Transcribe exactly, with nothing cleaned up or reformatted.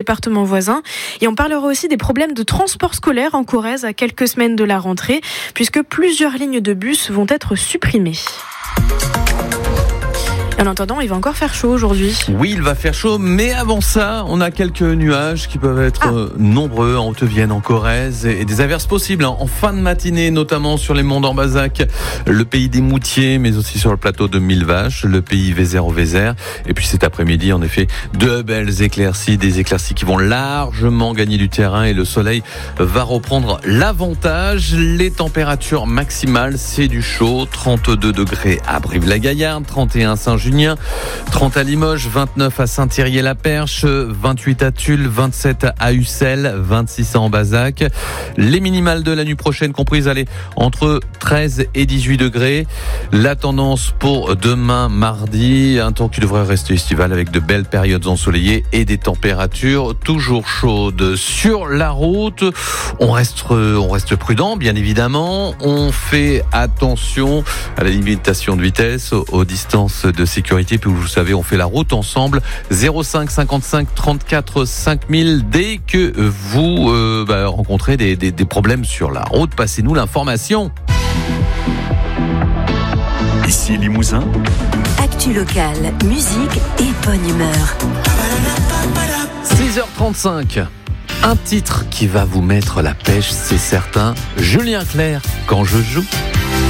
départements voisins. Et on parlera aussi des problèmes de transport scolaire en Corrèze à quelques semaines de la rentrée, puisque plusieurs lignes de bus vont être supprimées. En attendant, il va encore faire chaud aujourd'hui. Oui, il va faire chaud, mais avant ça, on a quelques nuages qui peuvent être ah. nombreux en Haute-Vienne, en Corrèze, et des averses possibles en fin de matinée, notamment sur les monts d'Ambazac, le pays des Moutiers, mais aussi sur le plateau de Millevaches, le pays Vézère au Vézère. Et puis cet après-midi, en effet, de belles éclaircies, des éclaircies qui vont largement gagner du terrain et le soleil va reprendre l'avantage. Les températures maximales, c'est du chaud, trente-deux degrés à Brive-la-Gaillarde, trente et un à Saint-Junien, trente à Limoges, vingt-neuf à Saint-Thierry-la-Perche, vingt-huit à Tulle, vingt-sept à Ussel, vingt-six à Ambazac. Les minimales de la nuit prochaine comprises, allez, entre treize et dix-huit degrés. La tendance pour demain mardi, un temps qui devrait rester estival avec de belles périodes ensoleillées et des températures toujours chaudes. Sur la route, on reste, on reste prudent, bien évidemment. On fait attention à la limitation de vitesse, aux, aux distances de sécurité, puis vous savez, on fait la route ensemble. Zéro cinq cinquante-cinq trente-quatre cinq mille. Dès que vous euh, bah, rencontrez des, des, des problèmes sur la route, passez-nous l'information. Ici Limousin. Actu locale, musique et bonne humeur. six heures trente-cinq. Un titre qui va vous mettre la pêche, c'est certain. Julien Clerc, Quand je joue.